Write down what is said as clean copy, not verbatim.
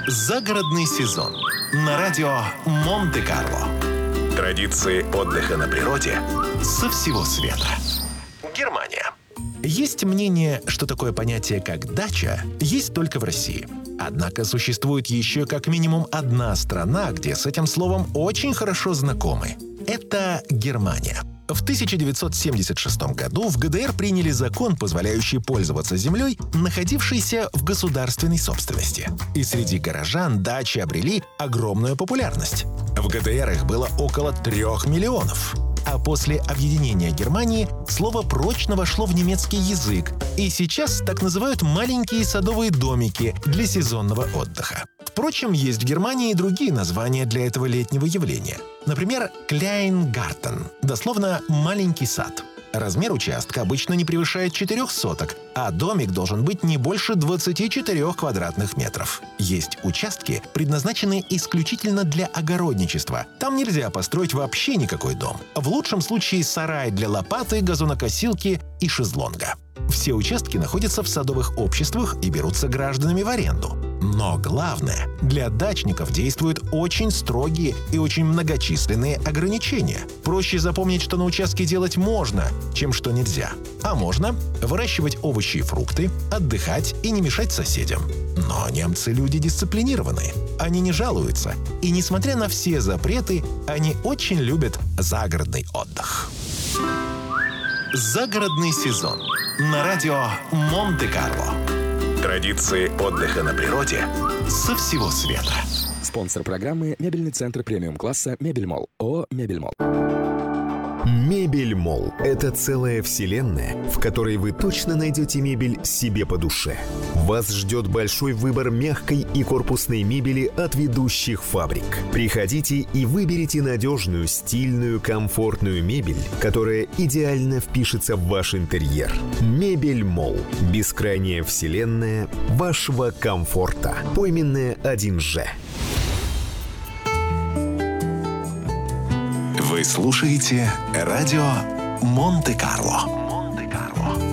Загородный сезон на радио Монте-Карло. Традиции отдыха на природе со всего света. Германия. Есть мнение, что такое понятие, как дача, есть только в России. Однако существует еще как минимум одна страна, где с этим словом очень хорошо знакомы. Это Германия. В 1976 году в ГДР приняли закон, позволяющий пользоваться землей, находившейся в государственной собственности. И среди горожан дачи обрели огромную популярность. В ГДР их было около 3 миллионов. А после объединения Германии слово прочно вошло в немецкий язык, и сейчас так называют маленькие садовые домики для сезонного отдыха. Впрочем, есть в Германии и другие названия для этого летнего явления. Например, Kleingarten, дословно «маленький сад». Размер участка обычно не превышает 4 соток, а домик должен быть не больше 24 квадратных метров. Есть участки, предназначенные исключительно для огородничества. Там нельзя построить вообще никакой дом. В лучшем случае сарай для лопаты, газонокосилки и шезлонга. Все участки находятся в садовых обществах и берутся гражданами в аренду. Но главное, для дачников действуют очень строгие и очень многочисленные ограничения. Проще запомнить, что на участке делать можно, чем что нельзя. А можно выращивать овощи и фрукты, отдыхать и не мешать соседям. Но немцы люди дисциплинированные. Они не жалуются. И несмотря на все запреты, они очень любят загородный отдых. Загородный сезон на радио Монте-Карло. Традиции отдыха на природе со всего света. Спонсор программы — мебельный центр премиум-класса «Мебельмолл». ООО «Мебельмолл». Мебельмолл – это целая вселенная, в которой вы точно найдете мебель себе по душе. Вас ждет большой выбор мягкой и корпусной мебели от ведущих фабрик. Приходите и выберите надежную, стильную, комфортную мебель, которая идеально впишется в ваш интерьер. Мебельмолл – бескрайняя вселенная вашего комфорта. Пойменная 1Ж. Вы слушаете радио Монте-Карло.